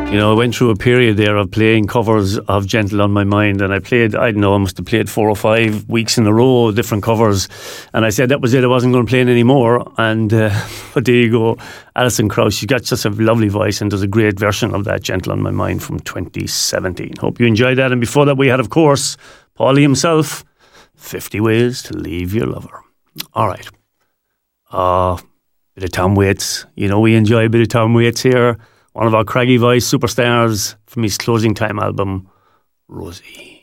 You know, I went through a period there of playing covers of Gentle on My Mind, and I played, I don't know, I must have played 4 or 5 weeks in a row, different covers, and I said that was it, I wasn't going to play it anymore, and but there you go, Alison Krauss, she's got such a lovely voice and does a great version of that Gentle on My Mind from 2017. Hope you enjoyed that. And before that we had, of course, Paulie himself, 50 Ways to Leave Your Lover. Alright, bit of Tom Waits, you know we enjoy a bit of Tom Waits here. One of our craggy voice superstars from his Closing Time album, Rosie.